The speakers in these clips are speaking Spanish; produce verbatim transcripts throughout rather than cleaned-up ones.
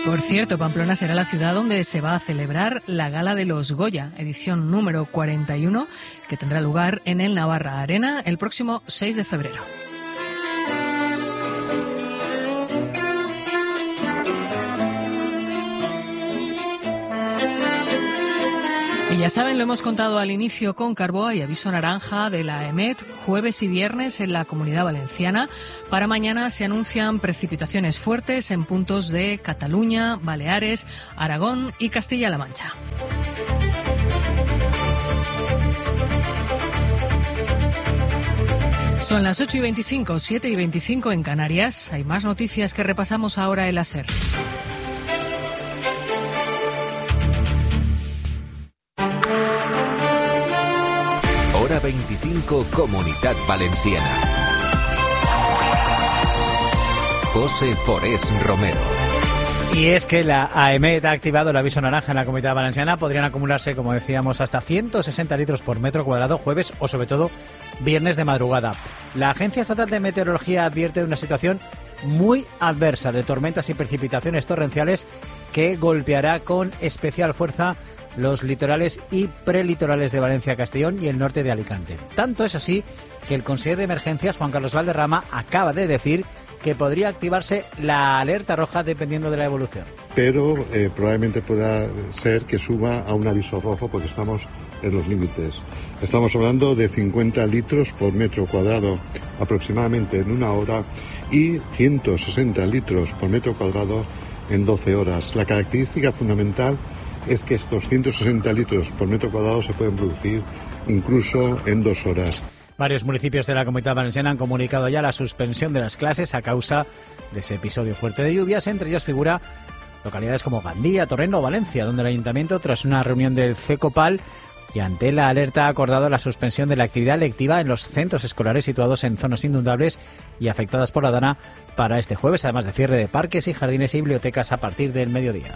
Por cierto, Pamplona será la ciudad donde se va a celebrar la Gala de los Goya, edición número cuarenta y uno, que tendrá lugar en el Navarra Arena el próximo seis de febrero. Y ya saben, lo hemos contado al inicio con Carbó, y aviso naranja de la EMET jueves y viernes en la Comunidad Valenciana. Para mañana se anuncian precipitaciones fuertes en puntos de Cataluña, Baleares, Aragón y Castilla-La Mancha. Son las ocho y veinticinco, siete y veinticinco en Canarias. Hay más noticias que repasamos ahora en la SER. Hora veinticinco, Comunidad Valenciana. José Forés Romero. Y es que la AEMET ha activado el aviso naranja en la Comunidad Valenciana. Podrían acumularse, como decíamos, hasta ciento sesenta litros por metro cuadrado jueves o, sobre todo, viernes de madrugada. La Agencia Estatal de Meteorología advierte de una situación muy adversa de tormentas y precipitaciones torrenciales que golpeará con especial fuerza los litorales y prelitorales de Valencia, Castellón y el norte de Alicante. Tanto es así que el consejero de Emergencias, Juan Carlos Valderrama, acaba de decir que podría activarse la alerta roja dependiendo de la evolución. Pero eh, probablemente pueda ser que suba a un aviso rojo porque estamos en los límites. Estamos hablando de cincuenta litros por metro cuadrado aproximadamente en una hora y ciento sesenta litros por metro cuadrado en doce horas. La característica fundamental es que estos ciento sesenta litros por metro cuadrado se pueden producir incluso en dos horas. Varios municipios de la Comunidad Valenciana han comunicado ya la suspensión de las clases a causa de ese episodio fuerte de lluvias. Entre ellos figura localidades como Gandía, Torrent o Valencia, donde el Ayuntamiento, tras una reunión del CECOPAL y ante la alerta, ha acordado la suspensión de la actividad lectiva en los centros escolares situados en zonas inundables y afectadas por la Dana para este jueves, además de cierre de parques y jardines y bibliotecas a partir del mediodía.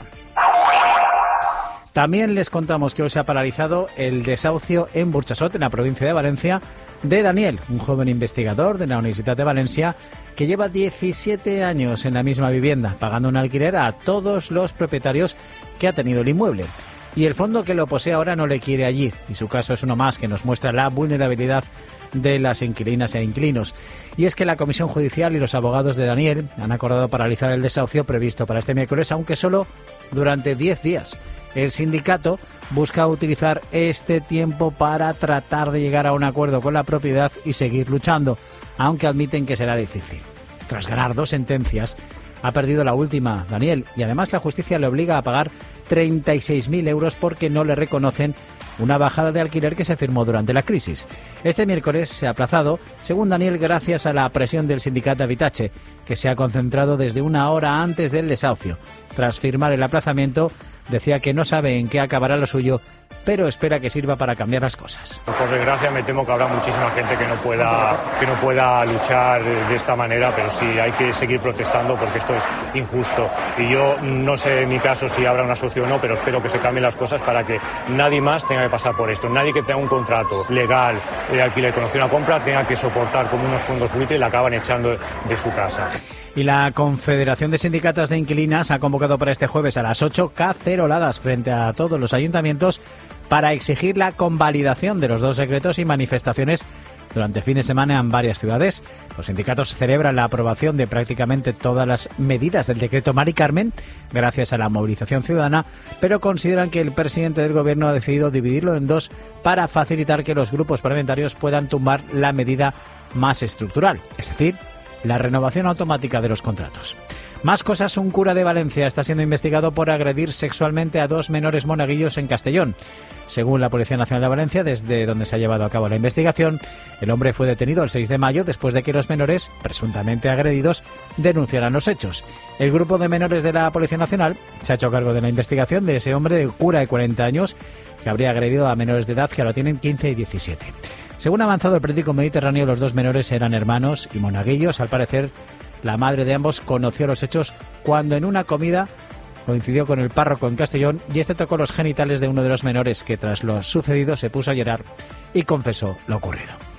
También les contamos que hoy se ha paralizado el desahucio en Burchasot, en la provincia de Valencia, de Daniel, un joven investigador de la Universidad de Valencia que lleva diecisiete años en la misma vivienda, pagando un alquiler a todos los propietarios que ha tenido el inmueble. Y el fondo que lo posee ahora no le quiere allí, y su caso es uno más que nos muestra la vulnerabilidad de las inquilinas e inquilinos. Y es que la Comisión Judicial y los abogados de Daniel han acordado paralizar el desahucio previsto para este miércoles, aunque solo durante diez días. El sindicato busca utilizar este tiempo para tratar de llegar a un acuerdo con la propiedad y seguir luchando, aunque admiten que será difícil. Tras ganar dos sentencias, ha perdido la última, Daniel, y además la justicia le obliga a pagar treinta y seis mil euros porque no le reconocen una bajada de alquiler que se firmó durante la crisis. Este miércoles se ha aplazado, según Daniel, gracias a la presión del sindicato Habitache, que se ha concentrado desde una hora antes del desahucio. Tras firmar el aplazamiento, decía que no sabe en qué acabará lo suyo, pero espera que sirva para cambiar las cosas. Por desgracia me temo que habrá muchísima gente que no pueda que no pueda luchar de esta manera, pero sí hay que seguir protestando porque esto es injusto. Y yo no sé en mi caso si habrá una solución o no, pero espero que se cambien las cosas para que nadie más tenga que pasar por esto. Nadie que tenga un contrato legal de alquiler con opción a compra tenga que soportar como unos fondos buitre y la acaban echando de su casa. Y la Confederación de Sindicatos de Inquilinas ha convocado para este jueves a las ocho caceroladas frente a todos los ayuntamientos para exigir la convalidación de los dos decretos y manifestaciones durante el fin de semana en varias ciudades. Los sindicatos celebran la aprobación de prácticamente todas las medidas del decreto Mari Carmen, gracias a la movilización ciudadana, pero consideran que el presidente del Gobierno ha decidido dividirlo en dos para facilitar que los grupos parlamentarios puedan tumbar la medida más estructural, es decir, la renovación automática de los contratos. Más cosas, un cura de Valencia está siendo investigado por agredir sexualmente a dos menores monaguillos en Castellón. Según la Policía Nacional de Valencia, desde donde se ha llevado a cabo la investigación, el hombre fue detenido el seis de mayo después de que los menores, presuntamente agredidos, denunciaran los hechos. El grupo de menores de la Policía Nacional se ha hecho cargo de la investigación de ese hombre de cura de cuarenta años que habría agredido a menores de edad que ahora tienen quince y diecisiete. Según ha avanzado el periódico Mediterráneo, los dos menores eran hermanos y monaguillos. Al parecer, la madre de ambos conoció los hechos cuando en una comida coincidió con el párroco en Castellón y este tocó los genitales de uno de los menores, que tras lo sucedido se puso a llorar y confesó lo ocurrido.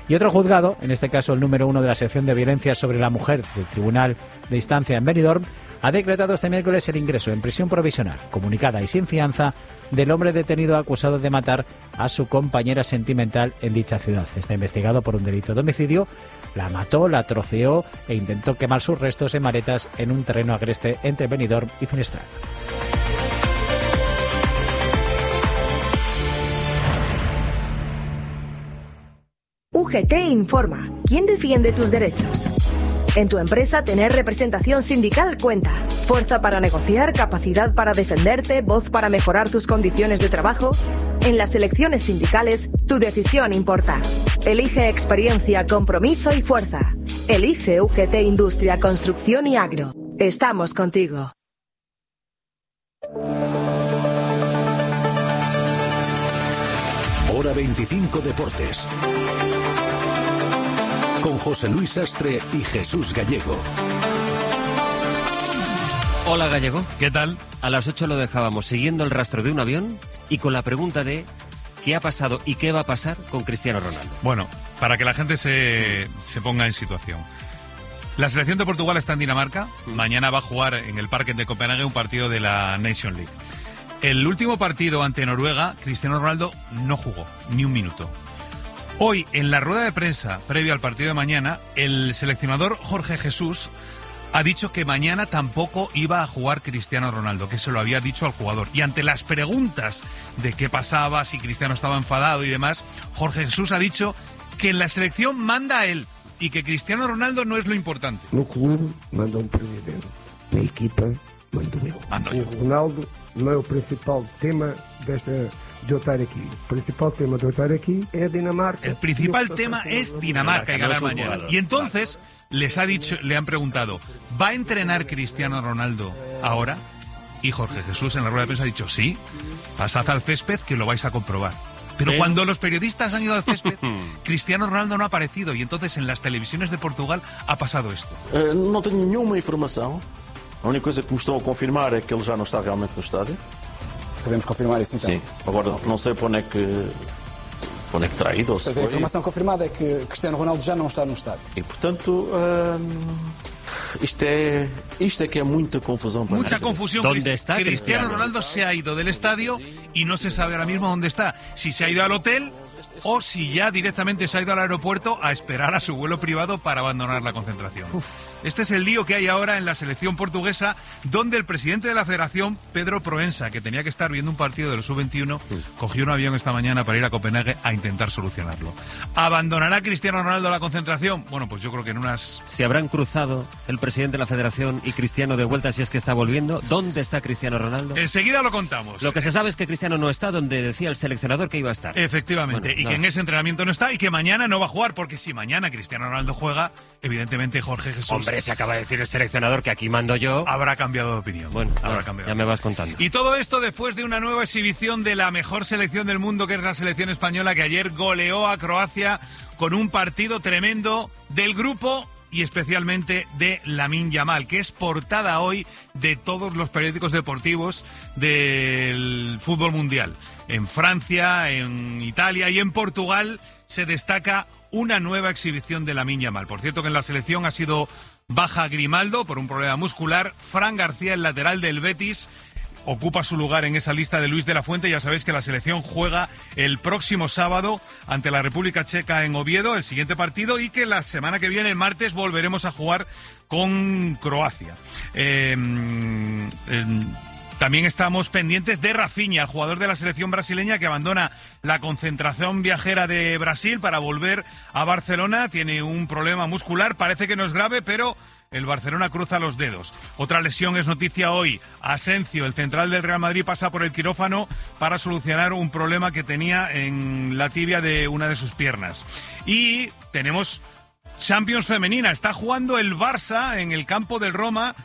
Y otro juzgado, en este caso el número uno de la sección de violencia sobre la mujer del Tribunal de Instancia en Benidorm, ha decretado este miércoles el ingreso en prisión provisional, comunicada y sin fianza, del hombre detenido acusado de matar a su compañera sentimental en dicha ciudad. Está investigado por un delito de homicidio. La mató, la troceó e intentó quemar sus restos en maletas en un terreno agreste entre Benidorm y Finestrat. U G T informa. ¿Quién defiende tus derechos? En tu empresa, tener representación sindical cuenta. Fuerza para negociar, capacidad para defenderte, voz para mejorar tus condiciones de trabajo. En las elecciones sindicales, tu decisión importa. Elige experiencia, compromiso y fuerza. Elige U G T Industria, Construcción y Agro. Estamos contigo. Hora veinticinco Deportes. Con José Luis Sastre y Jesús Gallego. Hola Gallego. ¿Qué tal? A las ocho lo dejábamos siguiendo el rastro de un avión y con la pregunta de ¿qué ha pasado y qué va a pasar con Cristiano Ronaldo? Bueno, para que la gente se, se ponga en situación. La selección de Portugal está en Dinamarca. Mañana va a jugar en el Parque de Copenhague un partido de la Nation League. El último partido ante Noruega, Cristiano Ronaldo no jugó ni un minuto. Hoy, en la rueda de prensa previa al partido de mañana, el seleccionador Jorge Jesús ha dicho que mañana tampoco iba a jugar Cristiano Ronaldo, que se lo había dicho al jugador. Y ante las preguntas de qué pasaba, si Cristiano estaba enfadado y demás, Jorge Jesús ha dicho que en la selección manda a él y que Cristiano Ronaldo no es lo importante. No clube manda un presidente, na equipa mando eu. Mando yo. O Ronaldo não é o principal tema desta de eu estar aquí. El principal tema de eu estar aquí es Dinamarca. El principal tema es Dinamarca y ganar mañana. Y entonces les ha dicho, le han preguntado, ¿va a entrenar Cristiano Ronaldo ahora? Y Jorge Jesús en la rueda de prensa ha dicho, sí, pasad al césped que lo vais a comprobar. Pero, Pero cuando los periodistas han ido al césped, Cristiano Ronaldo no ha aparecido y entonces en las televisiones de Portugal ha pasado esto. Uh, não tenho nenhuma informação. A única coisa que me estão a confirmar é que ele já não está realmente no estádio. Podemos confirmar isso então? Sim. Agora não sei para onde é que, para onde é que terá ido. Ou se a informação confirmada é que Cristiano Ronaldo já não está no estádio. E portanto, hum, isto, é, isto é que é muita confusão para Mucha confusión. ¿Dónde está Cristiano, Cristiano Ronaldo se ha ido del estadio y no se sabe ahora mismo dónde está. Si se ha ido al hotel o si ya directamente se ha ido al aeropuerto a esperar a su vuelo privado para abandonar la concentración. Uf. Este es el lío que hay ahora en la selección portuguesa, donde el presidente de la federación, Pedro Proença, que tenía que estar viendo un partido de los sub veintiuno, sí. cogió un avión esta mañana para ir a Copenhague a intentar solucionarlo. ¿Abandonará Cristiano Ronaldo la concentración? Bueno, pues yo creo que en unas... ¿Se habrán cruzado el presidente de la federación y Cristiano de vuelta si es que está volviendo? ¿Dónde está Cristiano Ronaldo? Enseguida lo contamos. Lo que se sabe es que Cristiano no está donde decía el seleccionador que iba a estar. Efectivamente, bueno, y no. que en ese entrenamiento no está y que mañana no va a jugar, porque si mañana Cristiano Ronaldo juega, evidentemente Jorge Jesús... Hombre, se acaba de decir el seleccionador que aquí mando yo. Habrá cambiado de opinión. Bueno, habrá no, cambiado. Ya me vas contando. Y todo esto después de una nueva exhibición de la mejor selección del mundo, que es la selección española, que ayer goleó a Croacia con un partido tremendo del grupo y especialmente de Lamine Yamal, que es portada hoy de todos los periódicos deportivos del fútbol mundial. En Francia, en Italia y en Portugal se destaca una nueva exhibición de Lamine Yamal. Por cierto que en la selección ha sido baja Grimaldo por un problema muscular. Fran García, el lateral del Betis, ocupa su lugar en esa lista de Luis de la Fuente. Ya sabéis que la selección juega el próximo sábado ante la República Checa en Oviedo, el siguiente partido, y que la semana que viene, el martes, volveremos a jugar con Croacia. Eh, eh, También estamos pendientes de Rafinha, el jugador de la selección brasileña que abandona la concentración viajera de Brasil para volver a Barcelona. Tiene un problema muscular, parece que no es grave, pero el Barcelona cruza los dedos. Otra lesión es noticia hoy. Asensio, el central del Real Madrid, pasa por el quirófano para solucionar un problema que tenía en la tibia de una de sus piernas. Y tenemos Champions femenina. Está jugando el Barça en el campo del Roma.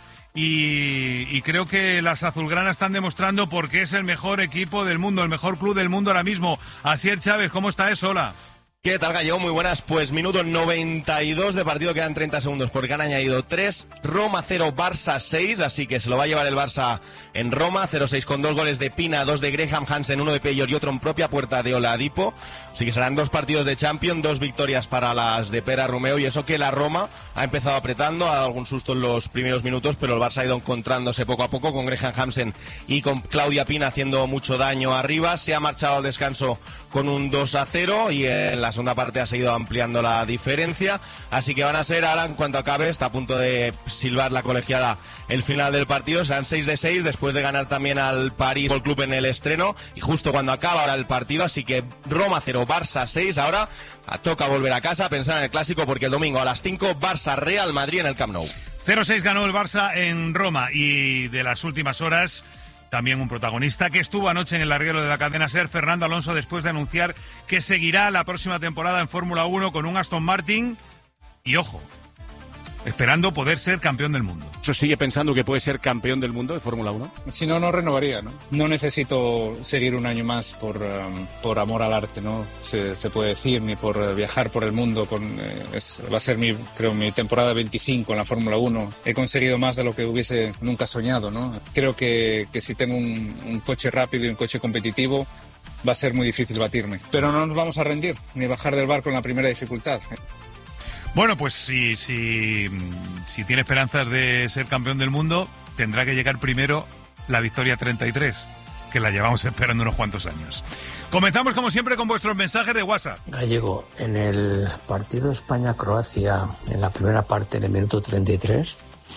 Y, y creo que las azulgranas están demostrando por qué es el mejor equipo del mundo, el mejor club del mundo ahora mismo. Asier Chávez, ¿cómo está eso? Hola. ¿Qué tal, Gallego? Muy buenas. Pues minuto noventa y dos de partido, quedan treinta segundos porque han añadido tres. Roma cero, Barça seis, así que se lo va a llevar el Barça en Roma. cero seis con dos goles de Pina, dos de Graham Hansen, uno de Peyor y otro en propia puerta de Oladipo. Así que serán dos partidos de Champions, dos victorias para las de Pera Romeo, y eso que la Roma ha empezado apretando, ha dado algún susto en los primeros minutos, pero el Barça ha ido encontrándose poco a poco con Graham Hansen y con Claudia Pina haciendo mucho daño arriba. Se ha marchado al descanso con un dos a cero y en la segunda parte ha seguido ampliando la diferencia, así que van a ser, ahora en cuanto acabe, está a punto de silbar la colegiada el final del partido, serán seis de seis después de ganar también al París Football Club en el estreno, y justo cuando acaba ahora el partido, así que Roma cero, Barça seis, ahora toca volver a casa, pensar en el clásico, porque el domingo a las cinco, Barça Real Madrid en el Camp Nou. cero seis ganó el Barça en Roma, y de las últimas horas también un protagonista que estuvo anoche en el larguero de la cadena SER, Fernando Alonso, después de anunciar que seguirá la próxima temporada en Fórmula uno con un Aston Martin y, ojo, esperando poder ser campeón del mundo. ¿Eso sigue pensando que puede ser campeón del mundo de Fórmula uno? Si no, no renovaría, ¿no? No necesito seguir un año más por, um, por amor al arte, ¿no? Se, se puede decir, ni por uh, viajar por el mundo. Con, eh, es, va a ser, mi, creo, mi temporada veinticinco en la Fórmula uno. He conseguido más de lo que hubiese nunca soñado, ¿no? Creo que, que si tengo un, un coche rápido y un coche competitivo, va a ser muy difícil batirme. Pero no nos vamos a rendir, ni bajar del barco en la primera dificultad. Bueno, pues si, si, si tiene esperanzas de ser campeón del mundo, tendrá que llegar primero la victoria treinta y tres, que la llevamos esperando unos cuantos años. Comenzamos, como siempre, con vuestros mensajes de WhatsApp. Gallego, en el partido España-Croacia, en la primera parte, en el minuto treinta y tres,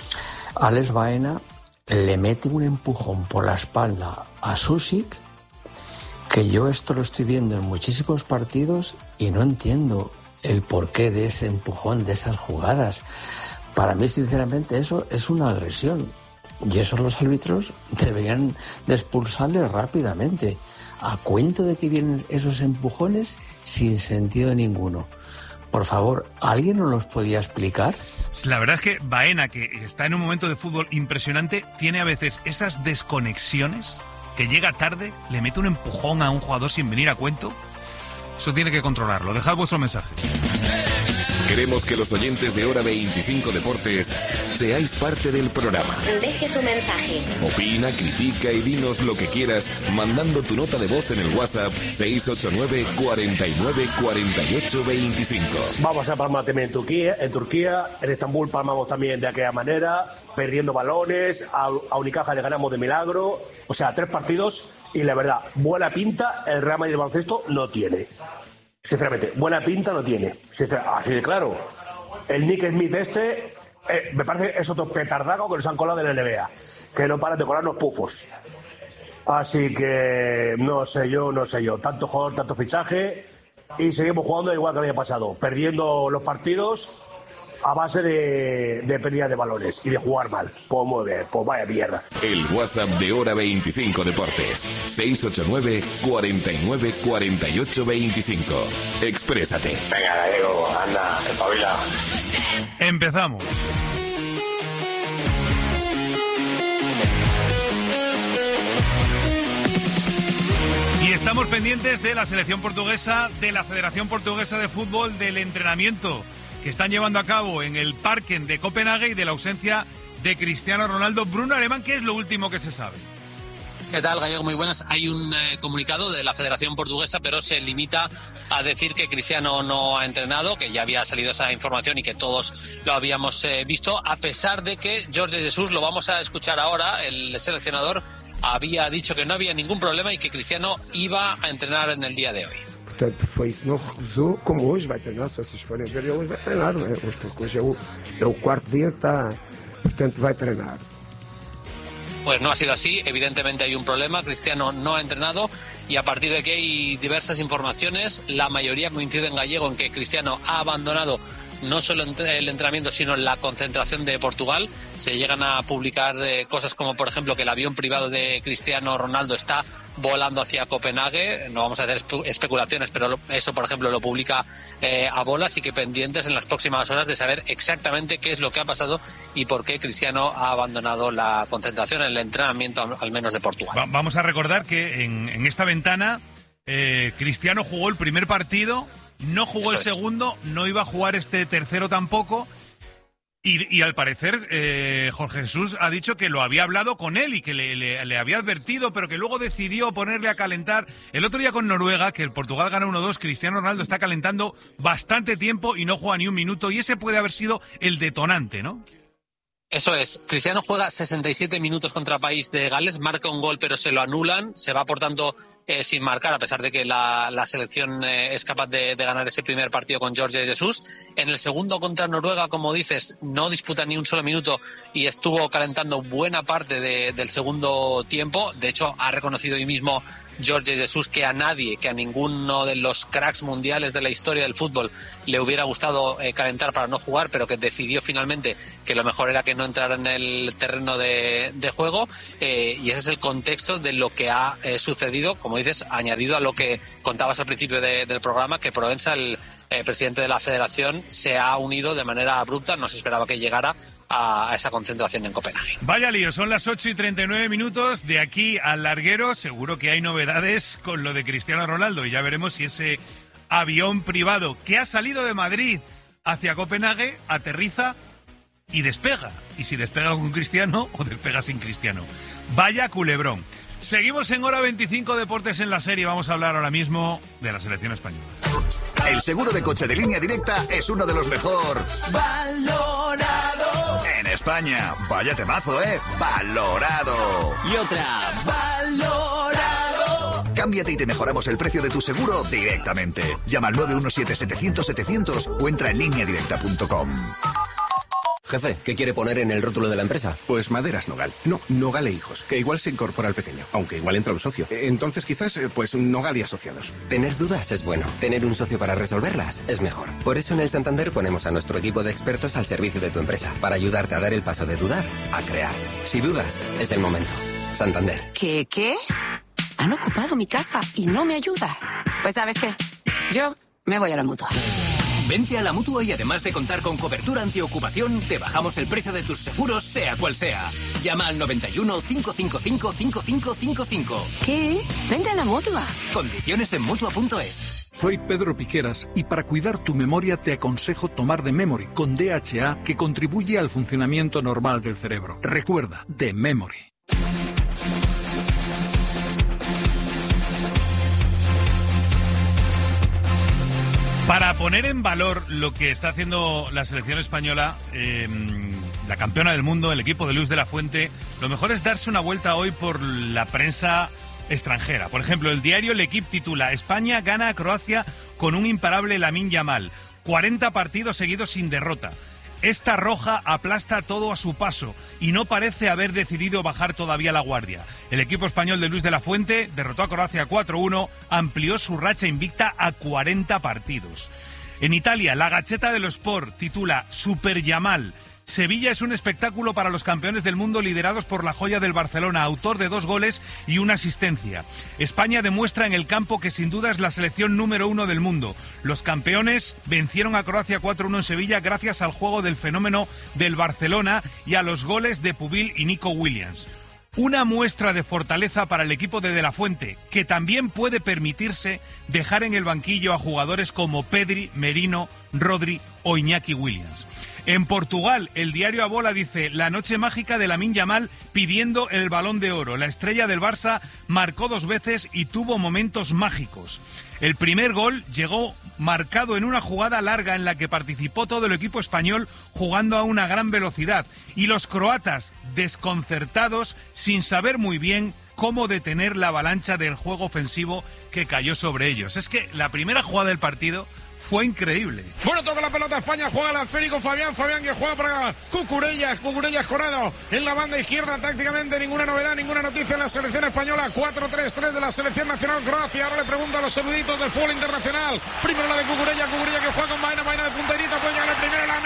Alex Baena le mete un empujón por la espalda a Susic, que yo esto lo estoy viendo en muchísimos partidos y no entiendo el porqué de ese empujón, de esas jugadas. Para mí, sinceramente, eso es una agresión. Y eso los árbitros deberían de expulsarle rápidamente. A cuento de que vienen esos empujones sin sentido ninguno. Por favor, ¿alguien nos los podía explicar? La verdad es que Baena, que está en un momento de fútbol impresionante, tiene a veces esas desconexiones, que llega tarde, le mete un empujón a un jugador sin venir a cuento. Eso tiene que controlarlo. Dejad vuestro mensaje. Queremos que los oyentes de Hora veinticinco Deportes seáis parte del programa. Deje tu mensaje. Opina, critica y dinos lo que quieras mandando tu nota de voz en el WhatsApp seis ocho nueve, cuarenta y nueve, cuarenta y ocho, veinticinco. Vamos a palmar también en Turquía, en Turquía, en Estambul palmamos también de aquella manera, perdiendo balones, a, a Unicaja le ganamos de milagro, o sea, tres partidos y la verdad, buena pinta el Real Madrid de baloncesto no tiene. Sinceramente, buena pinta no tiene. Así de claro. El Nick Smith este, eh, me parece es otro petardaco que nos han colado en la N B A. Que no paran de colarnos pufos. Así que no sé yo, no sé yo. Tanto jugador, tanto fichaje. Y seguimos jugando igual que había pasado. Perdiendo los partidos a base de, de pérdida de balones y de jugar mal. Pues muy bien, pues vaya mierda. El WhatsApp de Hora veinticinco Deportes. seis ocho nueve, cuarenta y nueve, cuarenta y ocho, veinticinco. Exprésate. Venga, Gallego, anda, espabila. Empezamos. Y estamos pendientes de la selección portuguesa, de la Federación Portuguesa de Fútbol, del entrenamiento que están llevando a cabo en el Parken de Copenhague y de la ausencia de Cristiano Ronaldo. Bruno Alemán, ¿qué es lo último que se sabe? ¿Qué tal, Gallego? Muy buenas. Hay un eh, comunicado de la Federación Portuguesa, pero se limita a decir que Cristiano no ha entrenado, que ya había salido esa información y que todos lo habíamos eh, visto, a pesar de que Jorge Jesus, lo vamos a escuchar ahora, el seleccionador, había dicho que no había ningún problema y que Cristiano iba a entrenar en el día de hoy. Portanto, foi isso, não recusou, como hoje vai treinar, se vocês forem ver, ele hoje vai treinar, não é? Hoje, porque hoje é o, é o quarto dia que está, portanto vai treinar. Pues no ha sido así, evidentemente hay un problema, Cristiano no ha entrenado y a partir de aquí hay diversas informaciones, la mayoría coincide en Gallego en que Cristiano ha abandonado no solo el entrenamiento, sino la concentración de Portugal. Se llegan a publicar eh, cosas como, por ejemplo, que el avión privado de Cristiano Ronaldo está volando hacia Copenhague. No vamos a hacer espe- especulaciones, pero lo, eso, por ejemplo, lo publica eh, a bola, así que pendientes en las próximas horas de saber exactamente qué es lo que ha pasado y por qué Cristiano ha abandonado la concentración, el entrenamiento, al, al menos de Portugal. Va- vamos a recordar que en, en esta ventana eh, Cristiano jugó el primer partido no jugó Eso el es. segundo, no iba a jugar este tercero tampoco. Y, y al parecer eh, Jorge Jesús ha dicho que lo había hablado con él y que le, le, le había advertido, pero que luego decidió ponerle a calentar. El otro día con Noruega, que el Portugal gana uno dos, Cristiano Ronaldo está calentando bastante tiempo y no juega ni un minuto, y ese puede haber sido el detonante, ¿no? Eso es. Cristiano juega sesenta y siete minutos contra País de Gales, marca un gol pero se lo anulan, se va por tanto eh, sin marcar, a pesar de que la, la selección eh, es capaz de, de ganar ese primer partido con Jorge Jesús. En el segundo contra Noruega, como dices, no disputa ni un solo minuto y estuvo calentando buena parte de, del segundo tiempo. De hecho, ha reconocido hoy mismo Jorge Jesús que a nadie, que a ninguno de los cracks mundiales de la historia del fútbol le hubiera gustado eh, calentar para no jugar, pero que decidió finalmente que lo mejor era que no entrara en el terreno de, de juego, eh, y ese es el contexto de lo que ha eh, sucedido, como dices, añadido a lo que contabas al principio de, del programa, que Proença, el eh, presidente de la federación, se ha unido de manera abrupta, no se esperaba que llegara a, a esa concentración en Copenhague. Vaya lío, son las ocho y treinta y nueve minutos, de aquí al larguero seguro que hay novedades con lo de Cristiano Ronaldo y ya veremos si ese avión privado que ha salido de Madrid hacia Copenhague aterriza y despega. Y si despega con Cristiano o despega sin Cristiano. Vaya culebrón. Seguimos en Hora veinticinco Deportes en la serie. Vamos a hablar ahora mismo de la selección española. El seguro de coche de Línea Directa es uno de los mejor valorado en España. Vaya temazo, ¿eh? Valorado. Y otra, valorado. Cámbiate y te mejoramos el precio de tu seguro directamente. Llama al nueve uno siete, setecientos, setecientos o entra en línea directa punto com. Jefe, ¿qué quiere poner en el rótulo de la empresa? Pues Maderas Nogal. No, Nogal e Hijos, que igual se incorpora al pequeño, aunque igual entra un socio. Entonces quizás, pues Nogal y Asociados. Tener dudas es bueno. Tener un socio para resolverlas es mejor. Por eso en el Santander ponemos a nuestro equipo de expertos al servicio de tu empresa, para ayudarte a dar el paso de dudar a crear. Si dudas, es el momento. Santander. ¿Qué, qué? Han ocupado mi casa y no me ayuda. Pues ¿sabes qué? Yo me voy a la Mutua. Vente a la Mutua y además de contar con cobertura antiocupación, te bajamos el precio de tus seguros, sea cual sea. Llama al noventa y uno, cinco cinco cinco, cinco cinco cinco cinco. ¿Qué? Vente a la Mutua. Condiciones en Mutua punto es. Soy Pedro Piqueras y para cuidar tu memoria te aconsejo tomar The Memory con D H A, que contribuye al funcionamiento normal del cerebro. Recuerda, The Memory. Para poner en valor lo que está haciendo la selección española, eh, la campeona del mundo, el equipo de Luis de la Fuente, lo mejor es darse una vuelta hoy por la prensa extranjera. Por ejemplo, el diario L'Equipe titula: España gana a Croacia con un imparable Lamine Yamal. cuarenta partidos seguidos sin derrota. Esta roja aplasta todo a su paso y no parece haber decidido bajar todavía la guardia. El equipo español de Luis de la Fuente derrotó a Croacia cuatro uno, amplió su racha invicta a cuarenta partidos. En Italia, la Gazzetta dello Sport titula Super Yamal. Sevilla es un espectáculo para los campeones del mundo liderados por la joya del Barcelona, autor de dos goles y una asistencia. España demuestra en el campo que sin duda es la selección número uno del mundo. Los campeones vencieron a Croacia cuatro uno en Sevilla gracias al juego del fenómeno del Barcelona y a los goles de Pubil y Nico Williams. Una muestra de fortaleza para el equipo de De la Fuente, que también puede permitirse dejar en el banquillo a jugadores como Pedri, Merino, Rodri o Iñaki Williams. En Portugal, el diario A Bola dice: la noche mágica de Lamine Yamal pidiendo el Balón de Oro. La estrella del Barça marcó dos veces y tuvo momentos mágicos. El primer gol llegó marcado en una jugada larga en la que participó todo el equipo español jugando a una gran velocidad, y los croatas desconcertados sin saber muy bien cómo detener la avalancha del juego ofensivo que cayó sobre ellos. Es que la primera jugada del partido fue increíble. Bueno, toca la pelota España, juega el esférico Fabián, Fabián que juega para Cucurellas, Cucurellas Corado en la banda izquierda, tácticamente ninguna novedad, ninguna noticia en la selección española. Cuatro tres tres de la selección nacional Croacia. Ahora le pregunto a los eruditos del fútbol internacional. Primero la de Cucurella, Cucurella que juega con Baena, Baena de punterita, puede llegar el primero, la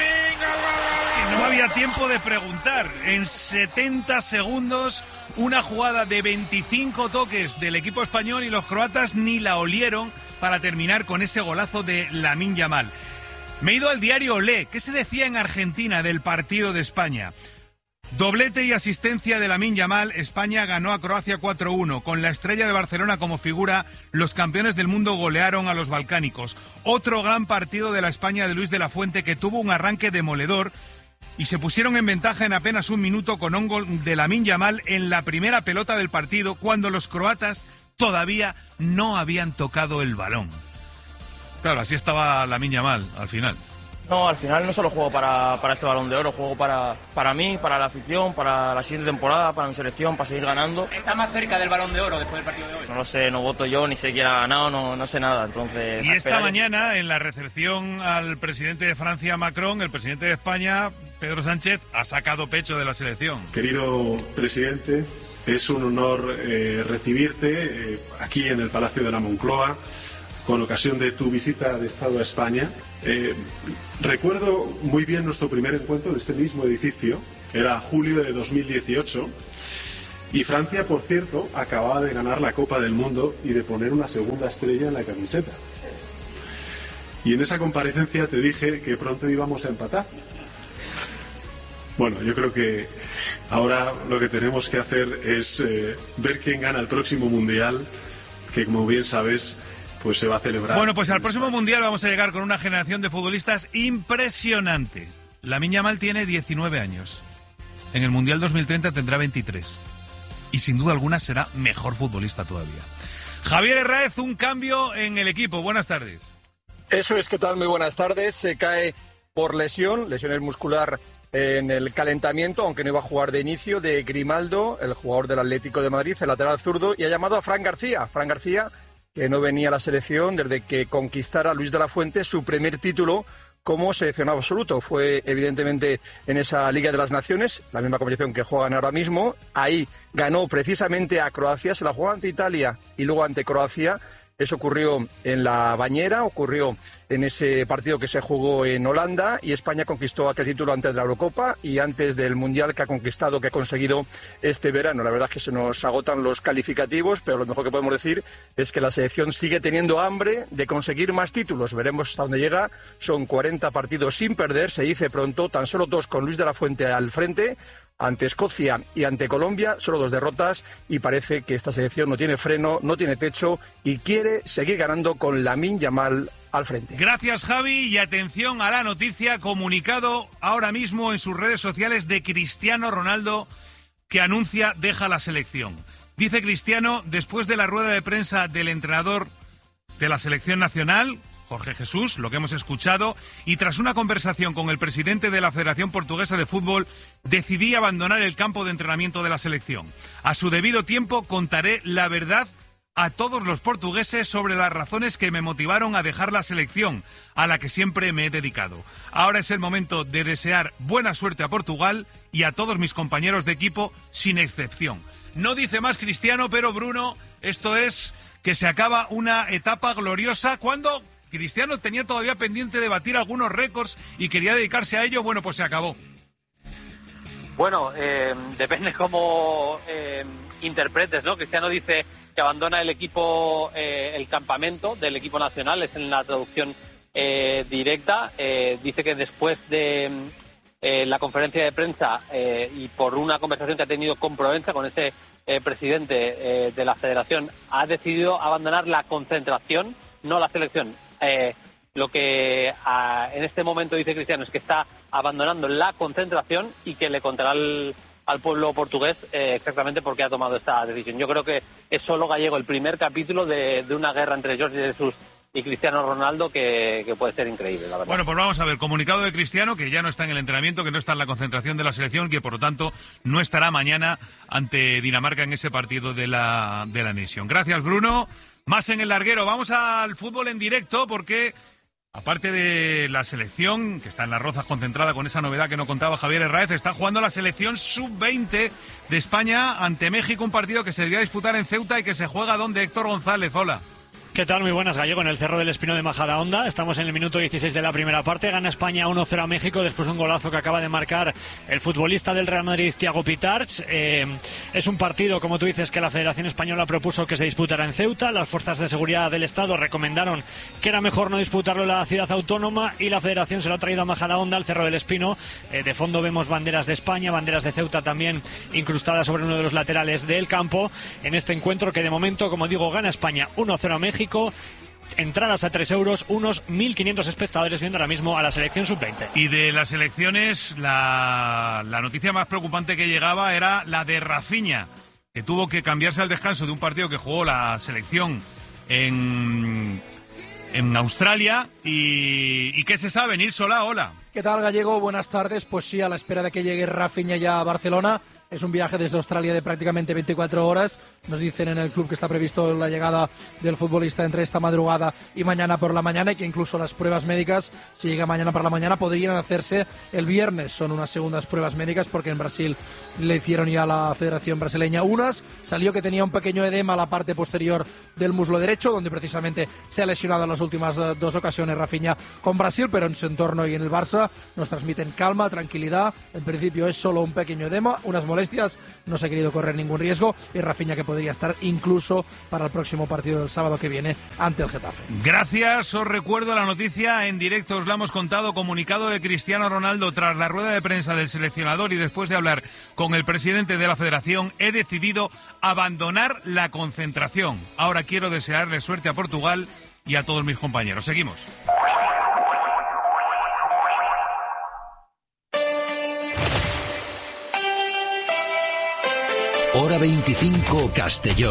minga. No había tiempo de preguntar. En setenta segundos, una jugada de veinticinco toques del equipo español y los croatas ni la olieron para terminar con ese golazo de Lamine Yamal. Me he ido al diario Olé. ¿Qué se decía en Argentina del partido de España? Doblete y asistencia de Lamine Yamal, España ganó a Croacia cuatro uno. Con la estrella de Barcelona como figura, los campeones del mundo golearon a los balcánicos. Otro gran partido de la España de Luis de la Fuente, que tuvo un arranque demoledor y se pusieron en ventaja en apenas un minuto con un gol de Lamine Yamal en la primera pelota del partido, cuando los croatas todavía no habían tocado el balón. Claro, así estaba Lamine Yamal al final. No, al final no solo juego para, para este Balón de Oro, juego para, para mí, para la afición, para la siguiente temporada, para mi selección, para seguir ganando. ¿Está más cerca del Balón de Oro después del partido de hoy? No lo sé, no voto yo, ni sé quién ha ganado, no, no sé nada, entonces... Y esta mañana, en la recepción al presidente de Francia, Macron, el presidente de España, Pedro Sánchez, ha sacado pecho de la selección. Querido presidente, es un honor eh, recibirte eh, aquí en el Palacio de la Moncloa, con ocasión de tu visita de Estado a España. Eh, recuerdo muy bien nuestro primer encuentro en este mismo edificio, era julio de dos mil dieciocho, y Francia, por cierto, acababa de ganar la Copa del Mundo y de poner una segunda estrella en la camiseta. Y en esa comparecencia te dije que pronto íbamos a empatar. Bueno, yo creo que ahora lo que tenemos que hacer es eh, ver quién gana el próximo Mundial, que como bien sabes, pues se va a celebrar. Bueno, pues al próximo Mundial vamos a llegar con una generación de futbolistas impresionante. Lamine Yamal tiene diecinueve años. En el Mundial dos mil treinta tendrá veintitrés. Y sin duda alguna será mejor futbolista todavía. Javier Herráez, un cambio en el equipo. Buenas tardes. Eso es, ¿qué tal? Muy buenas tardes. Se cae por lesión, lesiones muscular en el calentamiento, aunque no iba a jugar de inicio, de Grimaldo, el jugador del Atlético de Madrid, el lateral zurdo, y ha llamado a Fran García. Fran García, que no venía a la selección desde que conquistara Luis de la Fuente su primer título como seleccionado absoluto. Fue evidentemente en esa Liga de las Naciones, la misma competición que juegan ahora mismo. Ahí ganó precisamente a Croacia, se la jugó ante Italia y luego ante Croacia. Eso ocurrió en la Bañera, ocurrió en ese partido que se jugó en Holanda, y España conquistó aquel título antes de la Eurocopa y antes del Mundial que ha conquistado, que ha conseguido este verano. La verdad es que se nos agotan los calificativos, pero lo mejor que podemos decir es que la selección sigue teniendo hambre de conseguir más títulos. Veremos hasta dónde llega. Son cuarenta partidos sin perder, se dice pronto, tan solo dos con Luis de la Fuente al frente. Ante Escocia y ante Colombia, solo dos derrotas, y parece que esta selección no tiene freno, no tiene techo y quiere seguir ganando con Lamine Yamal al frente. Gracias, Javi, y atención a la noticia, comunicado ahora mismo en sus redes sociales de Cristiano Ronaldo, que anuncia deja la selección. Dice Cristiano, después de la rueda de prensa del entrenador de la selección nacional, Jorge Jesús, lo que hemos escuchado, y tras una conversación con el presidente de la Federación Portuguesa de Fútbol, decidí abandonar el campo de entrenamiento de la selección. A su debido tiempo contaré la verdad a todos los portugueses sobre las razones que me motivaron a dejar la selección, a la que siempre me he dedicado. Ahora es el momento de desear buena suerte a Portugal y a todos mis compañeros de equipo, sin excepción. No dice más Cristiano, pero Bruno, esto es que se acaba una etapa gloriosa cuando Cristiano tenía todavía pendiente de batir algunos récords y quería dedicarse a ello. Bueno, pues se acabó. Bueno, eh, depende cómo eh, interpretes, ¿no? Cristiano dice que abandona el equipo, eh, el campamento del equipo nacional, es en la traducción eh, directa. Eh, dice que después de eh, la conferencia de prensa eh, y por una conversación que ha tenido con Provenza, con ese eh, presidente eh, de la federación, ha decidido abandonar la concentración, no la selección. Eh, lo que a, en este momento dice Cristiano es que está abandonando la concentración y que le contará al, al pueblo portugués eh, exactamente por qué ha tomado esta decisión. Yo creo que es solo gallego el primer capítulo de, de una guerra entre Jorge Jesús y Cristiano Ronaldo que, que puede ser increíble, la verdad. Bueno, pues vamos a ver, comunicado de Cristiano, que ya no está en el entrenamiento, que no está en la concentración de la selección, que por lo tanto no estará mañana ante Dinamarca en ese partido de la, de la Nation. Gracias, Bruno. Más en el larguero. Vamos al fútbol en directo porque, aparte de la selección, que está en Las Rozas concentrada con esa novedad que no contaba Javier Herráez, está jugando la selección sub veinte de España ante México, un partido que se debería disputar en Ceuta y que se juega donde Héctor González. Hola. ¿Qué tal? Muy buenas, Gallego, en el Cerro del Espino de Majadahonda. Estamos en el minuto dieciséis de la primera parte. Gana España uno cero a México después de un golazo que acaba de marcar el futbolista del Real Madrid, Thiago Pitarch. Eh, es un partido, como tú dices, que la Federación Española propuso que se disputara en Ceuta. Las fuerzas de seguridad del Estado recomendaron que era mejor no disputarlo en la ciudad autónoma y la Federación se lo ha traído a Majadahonda, al Cerro del Espino. Eh, de fondo vemos banderas de España, banderas de Ceuta también incrustadas sobre uno de los laterales del campo. En este encuentro que de momento, como digo, gana España uno cero a México. Entradas a tres euros, unos mil quinientos espectadores viendo ahora mismo a la selección sub veinte. Y de las elecciones, la, la noticia más preocupante que llegaba era la de Rafinha, que tuvo que cambiarse al descanso de un partido que jugó la selección en, en Australia. Y, ¿Y qué se sabe? Nils Solá, hola. ¿Qué tal, Gallego? Buenas tardes. Pues sí, a la espera de que llegue Rafinha ya a Barcelona. Es un viaje desde Australia de prácticamente veinticuatro horas. Nos dicen en el club que está previsto la llegada del futbolista entre esta madrugada y mañana por la mañana, y que incluso las pruebas médicas, si llega mañana por la mañana, podrían hacerse el viernes. Son unas segundas pruebas médicas porque en Brasil le hicieron ya a la Federación Brasileña unas. Salió que tenía un pequeño edema a la parte posterior del muslo derecho, donde precisamente se ha lesionado en las últimas dos ocasiones Rafinha con Brasil, pero en su entorno y en el Barça nos transmiten calma, tranquilidad. En principio es solo un pequeño edema, unas molestias, no se ha querido correr ningún riesgo, y Rafinha que podría estar incluso para el próximo partido del sábado que viene ante el Getafe. Gracias, os recuerdo la noticia en directo, os la hemos contado. Comunicado de Cristiano Ronaldo tras la rueda de prensa del seleccionador y después de hablar con el presidente de la federación: he decidido abandonar la concentración. Ahora quiero desearle suerte a Portugal y a todos mis compañeros. Seguimos. Hora veinticinco, Castellón.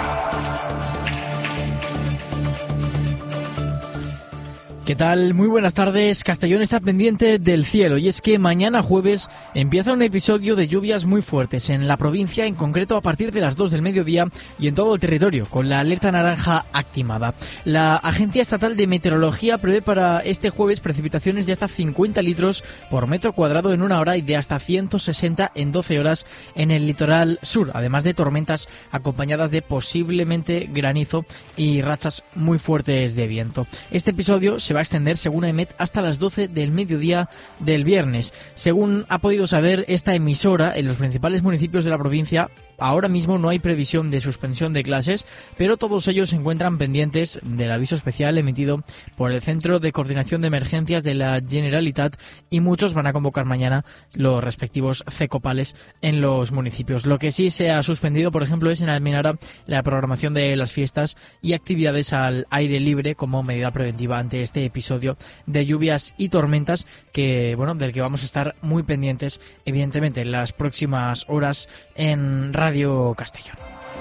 ¿Qué tal? Muy buenas tardes. Castellón está pendiente del cielo, y es que mañana jueves empieza un episodio de lluvias muy fuertes en la provincia, en concreto a partir de las dos del mediodía y en todo el territorio, con la alerta naranja activada. La Agencia Estatal de Meteorología prevé para este jueves precipitaciones de hasta cincuenta litros por metro cuadrado en una hora y de hasta ciento sesenta en doce horas en el litoral sur, además de tormentas acompañadas de posiblemente granizo y rachas muy fuertes de viento. Este episodio se va a extender, según EMET, hasta las doce del mediodía del viernes. Según ha podido saber esta emisora, en los principales municipios de la provincia ahora mismo no hay previsión de suspensión de clases, pero todos ellos se encuentran pendientes del aviso especial emitido por el Centro de Coordinación de Emergencias de la Generalitat, y muchos van a convocar mañana los respectivos cecopales en los municipios. Lo que sí se ha suspendido, por ejemplo, es en Almenara la programación de las fiestas y actividades al aire libre como medida preventiva ante este episodio de lluvias y tormentas que, bueno, del que vamos a estar muy pendientes, evidentemente, en las próximas horas en Radio Castellón.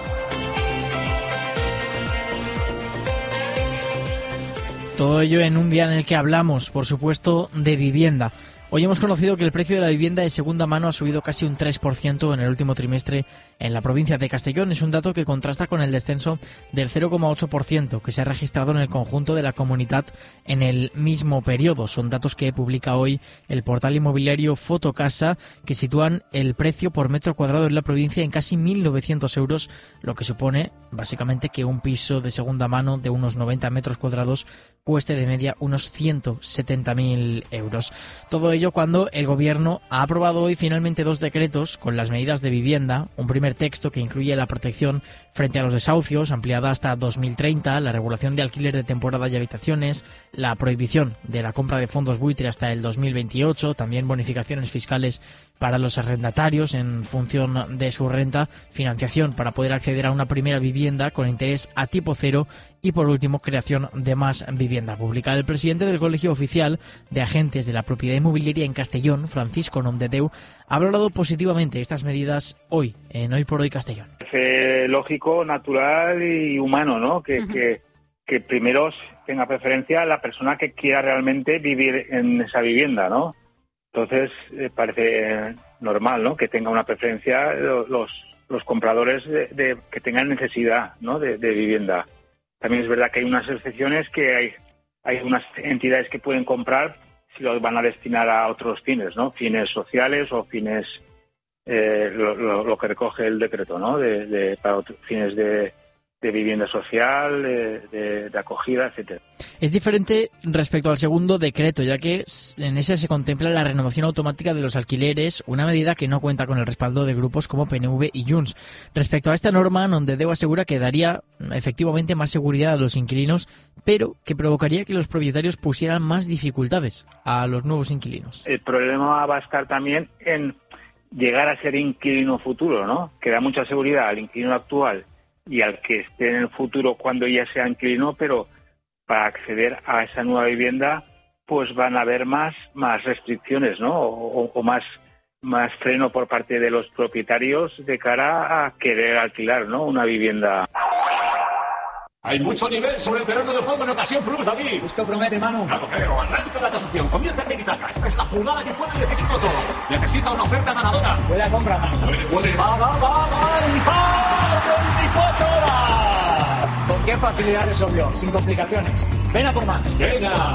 Todo ello en un día en el que hablamos, por supuesto, de vivienda. Hoy hemos conocido que el precio de la vivienda de segunda mano ha subido casi un tres por ciento en el último trimestre en la provincia de Castellón. Es un dato que contrasta con el descenso del cero coma ocho por ciento que se ha registrado en el conjunto de la comunidad en el mismo periodo. Son datos que publica hoy el portal inmobiliario Fotocasa, que sitúan el precio por metro cuadrado en la provincia en casi mil novecientos euros, lo que supone básicamente que un piso de segunda mano de unos noventa metros cuadrados cueste de media unos ciento setenta mil euros. Todo ello cuando el Gobierno ha aprobado hoy finalmente dos decretos con las medidas de vivienda. Un primer texto que incluye la protección frente a los desahucios, ampliada hasta dos mil treinta, la regulación de alquiler de temporada y habitaciones, la prohibición de la compra de fondos buitre hasta el dos mil veintiocho, también bonificaciones fiscales para los arrendatarios en función de su renta, financiación para poder acceder a una primera vivienda con interés a tipo cero y, por último, creación de más vivienda pública. El presidente del Colegio Oficial de Agentes de la Propiedad Inmobiliaria en Castellón, Francisco Nomdedeu, ha valorado positivamente estas medidas hoy, en Hoy por Hoy Castellón. Es lógico, natural y humano, ¿no? Que, uh-huh. que, que primero tenga preferencia la persona que quiera realmente vivir en esa vivienda, ¿no? Entonces, eh, parece normal, ¿no?, que tenga una preferencia los, los compradores de, de, que tengan necesidad, ¿no?, de, de vivienda. También es verdad que hay unas excepciones, que hay, hay unas entidades que pueden comprar si lo van a destinar a otros fines, ¿no?, fines sociales o fines, eh, lo, lo, lo que recoge el decreto, ¿no?, de, de, para otros fines de, de vivienda social, de, de, de acogida, etcétera. Es diferente respecto al segundo decreto, ya que en ese se contempla la renovación automática de los alquileres, una medida que no cuenta con el respaldo de grupos como P N V y Junts. Respecto a esta norma, Nomdedeu asegura que daría efectivamente más seguridad a los inquilinos, pero que provocaría que los propietarios pusieran más dificultades a los nuevos inquilinos. El problema va a estar también en llegar a ser inquilino futuro, ¿no? Que da mucha seguridad al inquilino actual y al que esté en el futuro cuando ya sea inquilino, pero para acceder a esa nueva vivienda pues van a haber más más restricciones, ¿no? O, o más más freno por parte de los propietarios de cara a querer alquilar, ¿no? Una vivienda. Hay mucho nivel sobre el terreno de juego en Ocasión Plus, David. Esto promete, Manu. Claro, pero arranca la tasación, comienza en Tiki-Taka. Esta es la jugada que puede decidirlo todo. Necesita una oferta ganadora. Buena compra, Manu. Puede, va, va, va, va, veinticuatro horas. ¿Con qué facilidad resolvió? Sin complicaciones. Ven a por más. Venga.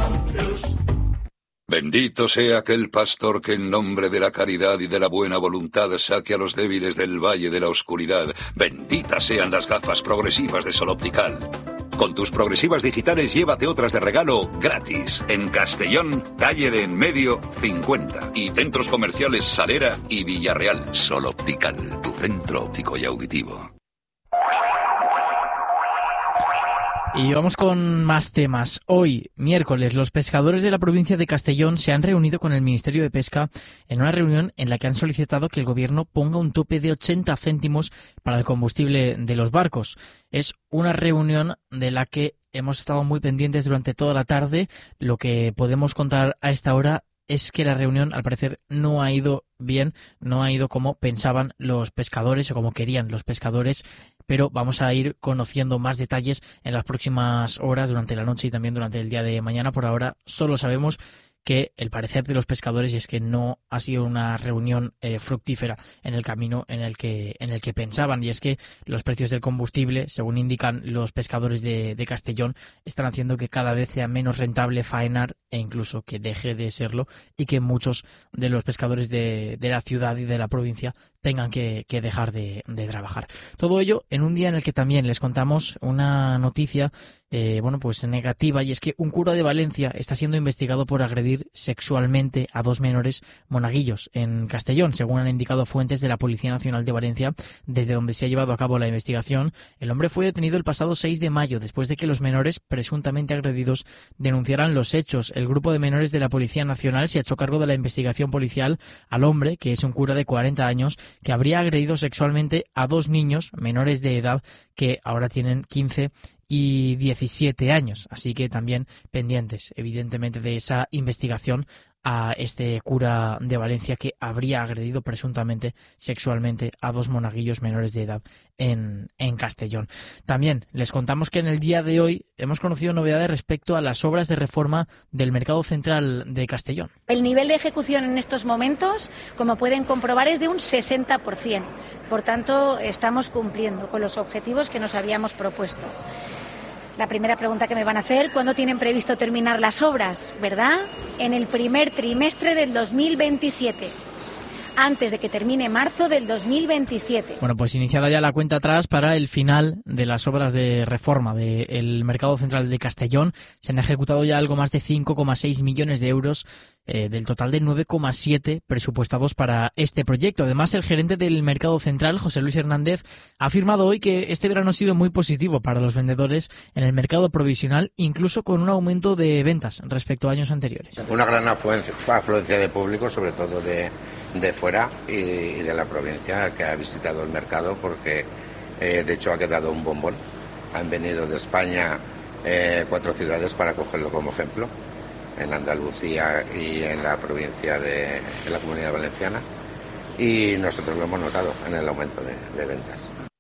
Bendito sea aquel pastor que en nombre de la caridad y de la buena voluntad saque a los débiles del valle de la oscuridad. Benditas sean las gafas progresivas de Sol Optical. Con tus progresivas digitales llévate otras de regalo gratis. En Castellón, calle de En Medio, cincuenta. Y centros comerciales Salera y Villarreal. Sol Optical, tu centro óptico y auditivo. Y vamos con más temas. Hoy, miércoles, los pescadores de la provincia de Castellón se han reunido con el Ministerio de Pesca en una reunión en la que han solicitado que el gobierno ponga un tope de ochenta céntimos para el combustible de los barcos. Es una reunión de la que hemos estado muy pendientes durante toda la tarde. Lo que podemos contar a esta hora es que la reunión, al parecer, no ha ido bien, no ha ido como pensaban los pescadores o como querían los pescadores, pero vamos a ir conociendo más detalles en las próximas horas, durante la noche y también durante el día de mañana. Por ahora solo sabemos que el parecer de los pescadores es que no ha sido una reunión eh, fructífera en el camino en el que en el que pensaban, y es que los precios del combustible, según indican los pescadores de, de Castellón, están haciendo que cada vez sea menos rentable faenar e incluso que deje de serlo, y que muchos de los pescadores de, de la ciudad y de la provincia tengan que, que dejar de, de trabajar. Todo ello en un día en el que también les contamos una noticia eh, bueno, pues negativa, y es que un cura de Valencia está siendo investigado por agredir sexualmente a dos menores monaguillos en Castellón, según han indicado fuentes de la Policía Nacional de Valencia, desde donde se ha llevado a cabo la investigación. El hombre fue detenido el pasado seis de mayo, después de que los menores presuntamente agredidos denunciaran los hechos. El grupo de menores de la Policía Nacional se ha hecho cargo de la investigación policial al hombre, que es un cura de cuarenta años, que habría agredido sexualmente a dos niños menores de edad que ahora tienen quince y diecisiete años. Así que también pendientes, evidentemente, de esa investigación a este cura de Valencia que habría agredido presuntamente sexualmente a dos monaguillos menores de edad en, en Castellón. También les contamos que en el día de hoy hemos conocido novedades respecto a las obras de reforma del Mercado Central de Castellón. El nivel de ejecución en estos momentos, como pueden comprobar, es de un sesenta por ciento. Por tanto, estamos cumpliendo con los objetivos que nos habíamos propuesto. La primera pregunta que me van a hacer: ¿cuándo tienen previsto terminar las obras? ¿Verdad? En el primer trimestre del dos mil veintisiete. Antes de que termine marzo del dos mil veintisiete. Bueno, pues iniciada ya la cuenta atrás para el final de las obras de reforma del Mercado Central de Castellón. Se han ejecutado ya algo más de cinco coma seis millones de euros eh, del total de nueve coma siete presupuestados para este proyecto. Además, el gerente del Mercado Central, José Luis Hernández, ha afirmado hoy que este verano ha sido muy positivo para los vendedores en el mercado provisional, incluso con un aumento de ventas respecto a años anteriores. Una gran afluencia de público, sobre todo de, de fuera y, y de la provincia, que ha visitado el mercado, porque eh, de hecho ha quedado un bombón. Han venido de España eh, cuatro ciudades para cogerlo como ejemplo, en Andalucía y en la provincia de en la Comunidad Valenciana, y nosotros lo hemos notado en el aumento de, de ventas.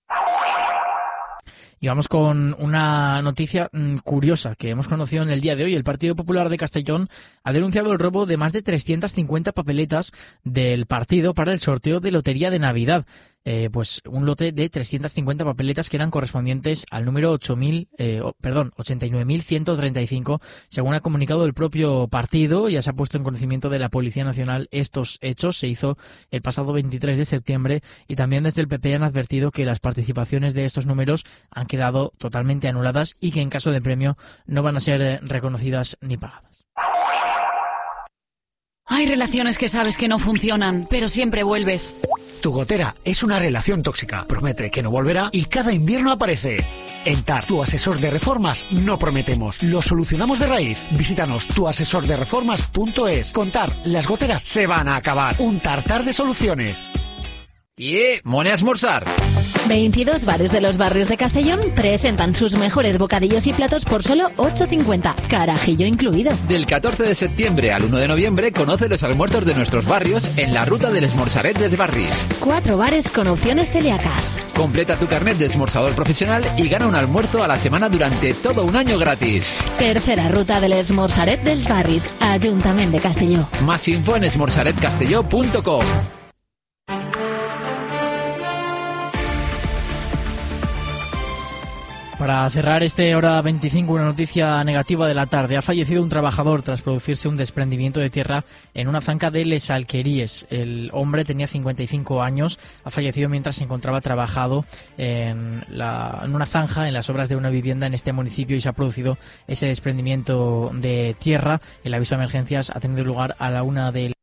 Y vamos con una noticia mmm, curiosa que hemos conocido en el día de hoy. El Partido Popular de Castellón ha denunciado el robo de más de trescientas cincuenta papeletas del partido para el sorteo de Lotería de Navidad. eh, pues un lote de trescientas cincuenta papeletas que eran correspondientes al número ocho mil, eh, oh, perdón, ochenta y nueve mil ciento treinta y cinco, según ha comunicado el propio partido. Ya se ha puesto en conocimiento de la Policía Nacional estos hechos. Se hizo el pasado veintitrés de septiembre y también desde el P P han advertido que las participaciones de estos números han quedado totalmente anuladas y que en caso de premio no van a ser reconocidas ni pagadas. Hay relaciones que sabes que no funcionan, pero siempre vuelves. Tu gotera es una relación tóxica. Promete que no volverá y cada invierno aparece. En T A R, tu asesor de reformas, no prometemos. Lo solucionamos de raíz. Visítanos tu asesor de reformas punto es. Con T A R, las goteras se van a acabar. Un tartar de soluciones. Y eh, mone a esmorzar. veintidós bares de los barrios de Castellón presentan sus mejores bocadillos y platos por solo ocho cincuenta, carajillo incluido. Del catorce de septiembre al uno de noviembre conoce los almuerzos de nuestros barrios en la ruta del Esmorzaret dels Barris. Cuatro bares con opciones celíacas. Completa tu carnet de esmorzador profesional y gana un almuerzo a la semana durante todo un año gratis. Tercera ruta del Esmorzaret dels Barris, Ayuntamiento de Castelló. Más info en esmorzaret castelló punto com. Para cerrar este hora veinticinco, una noticia negativa de la tarde. Ha fallecido un trabajador tras producirse un desprendimiento de tierra en una zanja de Les Alqueries. El hombre tenía cincuenta y cinco años, ha fallecido mientras se encontraba trabajado en, la, en una zanja, en las obras de una vivienda en este municipio, y se ha producido ese desprendimiento de tierra. El aviso de emergencias ha tenido lugar a la una de